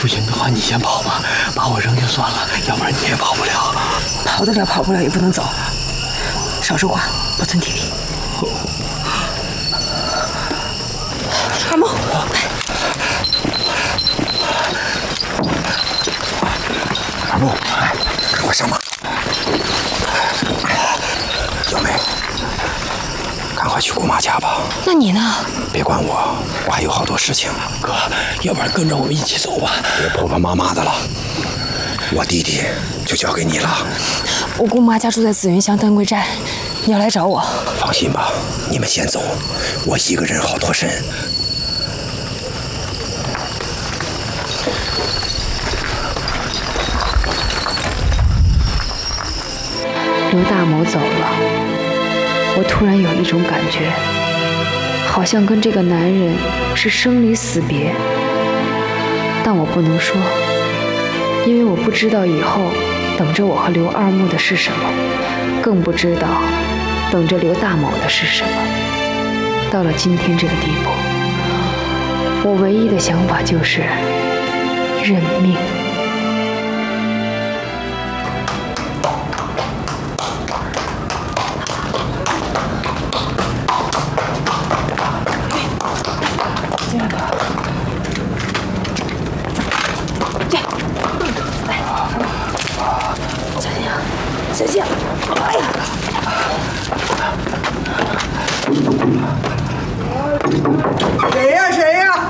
不行的话，你先跑吧，把我扔就算了，要不然你也跑不了。 跑得了，跑不了也不能走。少说话，保存体力。二木， 二木，赶快上马！小梅，赶快去姑妈家吧。 那你呢？ 别管我，我还有好多事情。 哥，要不然跟着我们一起走吧。 别婆婆妈妈的了，我弟弟就交给你了。 我姑妈家住在紫云乡丹桂寨，你要来找我？ 放心吧，你们先走，我一个人好脱身。 刘大某走了，我突然有一种感觉，好像跟这个男人是生离死别，但我不能说，因为我不知道以后等着我和刘二木的是什么，更不知道等着刘大某的是什么。到了今天这个地步，我唯一的想法就是认命。 小心！哎呀！ 谁呀？谁呀？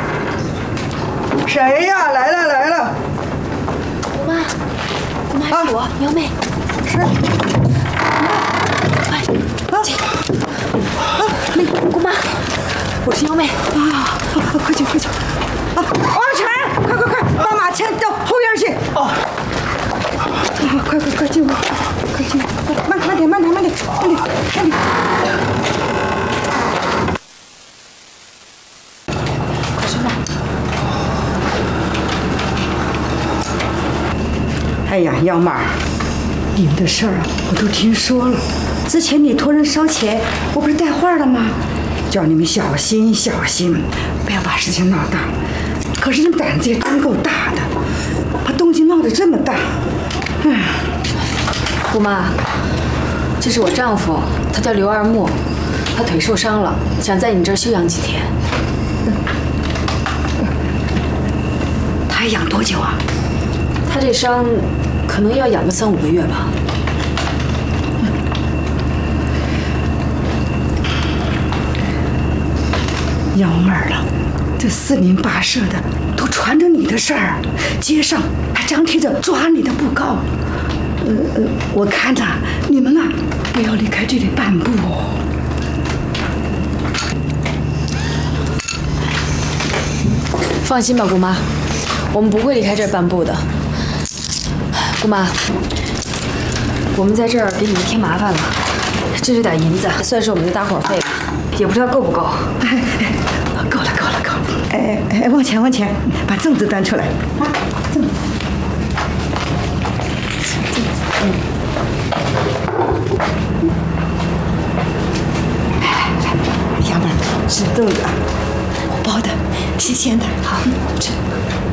谁呀？来了来了！ 姑妈，姑妈是我，苗妹。 是。 姑妈，我是苗妹。 快去快去！王晨，快快快，把马牵到后院去！哦。快进屋，快进屋，慢点。快吃饭。哎呀，幺妹儿，你们的事儿啊，我都听说了。之前你托人烧钱，我不是带话了吗？叫你们小心小心，不要把事情闹大。可是你胆子也真够大的，把动静闹得这么大。 姑妈，这是我丈夫，他叫刘二木，他腿受伤了，想在你这儿休养几天。 他还养多久啊？ 他这伤可能要养个3、5个月吧。 幺妹儿了，这4邻8舍的都传着你的事儿，街上还张贴着抓你的布告。我看呐，你们啊，不要离开这里半步哦。 放心吧，姑妈，我们不会离开这儿半步的。姑妈，我们在这儿给你们添麻烦了，这是点银子，算是我们的搭伙费吧，也不知道够不够。 够了。往前，把粽子端出来啊，粽子。来，幺妹儿，吃粽子啊，我包的，新鲜的，好吃。